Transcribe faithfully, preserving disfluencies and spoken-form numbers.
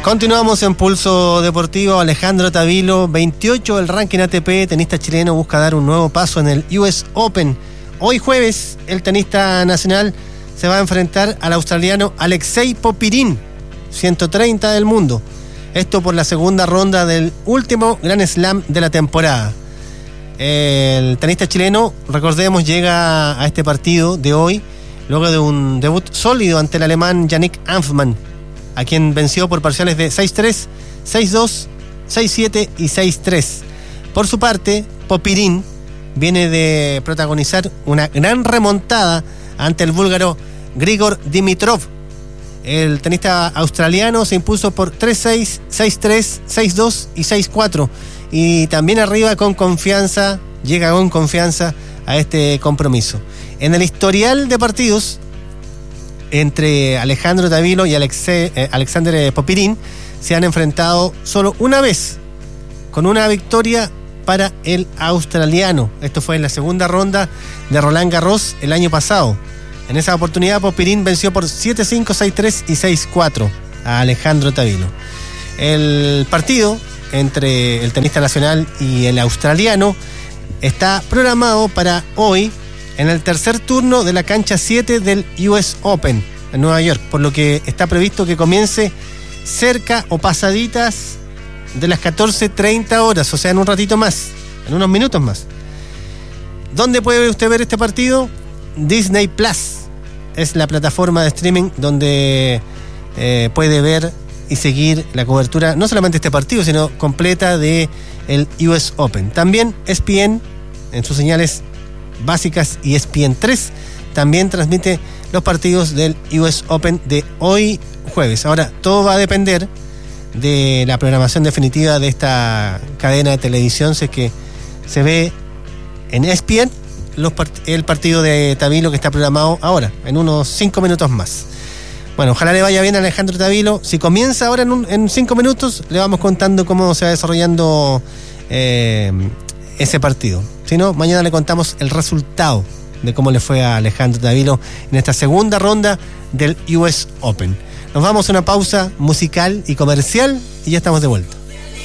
Continuamos en Pulso Deportivo. Alejandro Tavilo, veintiocho del ranking A T P, tenista chileno, busca dar un nuevo paso en el U S Open. Hoy jueves, el tenista nacional se va a enfrentar al australiano Alexei Popyrin, ciento treinta del mundo. Esto por la segunda ronda del último Grand Slam de la temporada. El tenista chileno, recordemos, llega a este partido de hoy luego de un debut sólido ante el alemán Yannick Hanfmann, a quien venció por parciales de seis tres, seis dos, seis siete y seis tres. Por su parte, Popyrin viene de protagonizar una gran remontada ante el búlgaro Grigor Dimitrov. El tenista australiano se impuso por tres seis, seis tres, seis dos y seis cuatro. Y también arriba con confianza, llega con confianza a este compromiso. En el historial de partidos entre Alejandro Tavilo y Alexei, eh, Alexander Popyrin se han enfrentado solo una vez, con una victoria para el australiano. Esto fue en la segunda ronda de Roland Garros el año pasado. En esa oportunidad Popyrin venció por siete cinco, seis tres y seis cuatro a Alejandro Tavilo. El partido entre el tenista nacional y el australiano está programado para hoy en el tercer turno de la cancha siete del U S Open en Nueva York, por lo que está previsto que comience cerca o pasaditas de las catorce treinta horas, o sea, en un ratito más, en unos minutos más. ¿Dónde puede usted ver este partido? Disney Plus es la plataforma de streaming donde eh, puede ver y seguir la cobertura, no solamente este partido, sino completa de el U S Open. También E S P N, en sus señales básicas, y E S P N tres también transmite los partidos del U S Open de hoy jueves. Ahora, todo va a depender de la programación definitiva de esta cadena de televisión, si es que se ve en E S P N los part- el partido de Tavilo que está programado ahora, en unos cinco minutos más. Bueno, ojalá le vaya bien a Alejandro Tavilo. Si comienza ahora en, un, en cinco minutos, le vamos contando cómo se va desarrollando eh, ese partido. Si no, mañana le contamos el resultado de cómo le fue a Alejandro Tavilo en esta segunda ronda del U S Open. Nos vamos a una pausa musical y comercial y ya estamos de vuelta.